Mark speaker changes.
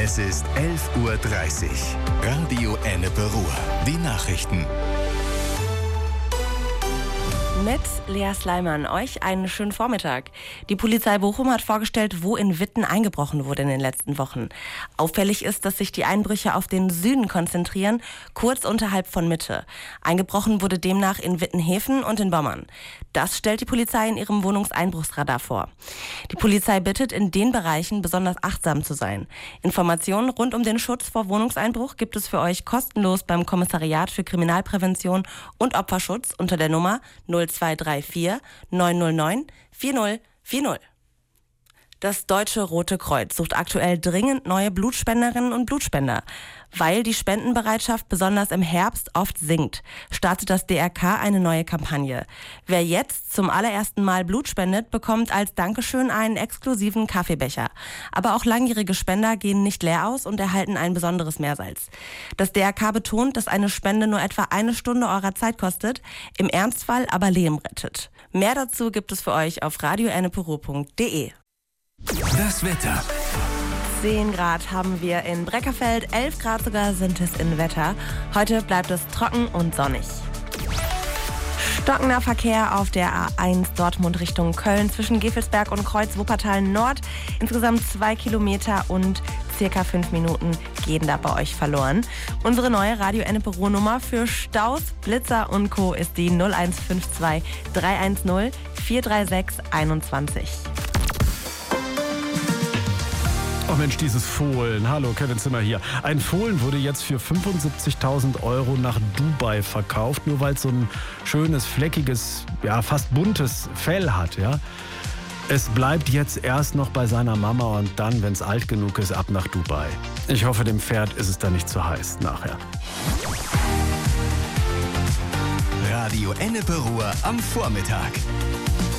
Speaker 1: Es ist 11:30 Uhr. Radio Ennepe Ruhr. Die Nachrichten.
Speaker 2: Mit Lea Sleiman, euch einen schönen Vormittag. Die Polizei Bochum hat vorgestellt, wo in Witten eingebrochen wurde in den letzten Wochen. Auffällig ist, dass sich die Einbrüche auf den Süden konzentrieren, kurz unterhalb von Mitte. Eingebrochen wurde demnach in Wittenhäfen und in Bommern. Das stellt die Polizei in ihrem Wohnungseinbruchsradar vor. Die Polizei bittet, in den Bereichen besonders achtsam zu sein. Informationen rund um den Schutz vor Wohnungseinbruch gibt es für euch kostenlos beim Kommissariat für Kriminalprävention und Opferschutz unter der Nummer 0234 909 4040. Das Deutsche Rote Kreuz sucht aktuell dringend neue Blutspenderinnen und Blutspender. Weil die Spendenbereitschaft besonders im Herbst oft sinkt, startet das DRK eine neue Kampagne. Wer jetzt zum allerersten Mal Blut spendet, bekommt als Dankeschön einen exklusiven Kaffeebecher. Aber auch langjährige Spender gehen nicht leer aus und erhalten ein besonderes Mehrsalz. Das DRK betont, dass eine Spende nur etwa eine Stunde eurer Zeit kostet, im Ernstfall aber Leben rettet. Mehr dazu gibt es für euch auf radioenneperuhr.de.
Speaker 1: Das Wetter.
Speaker 2: 10 Grad haben wir in Breckerfeld, 11 Grad sogar sind es in Wetter. Heute bleibt es trocken und sonnig. Stockender Verkehr auf der A1 Dortmund Richtung Köln zwischen Gevelsberg und Kreuz Wuppertal Nord. Insgesamt 2 Kilometer und circa 5 Minuten gehen da bei euch verloren. Unsere neue Radio Ennepe Ruhr Nummer für Staus, Blitzer und Co. ist die 0152 310 436 21.
Speaker 3: Oh Mensch, dieses Fohlen. Hallo, Kevin Zimmer hier. Ein Fohlen wurde jetzt für 75.000 € nach Dubai verkauft, nur weil es so ein schönes, fleckiges, ja fast buntes Fell hat. Ja? Es bleibt jetzt erst noch bei seiner Mama und dann, wenn es alt genug ist, ab nach Dubai. Ich hoffe, dem Pferd ist es dann nicht zu heiß nachher.
Speaker 1: Radio Ennepe Ruhr am Vormittag.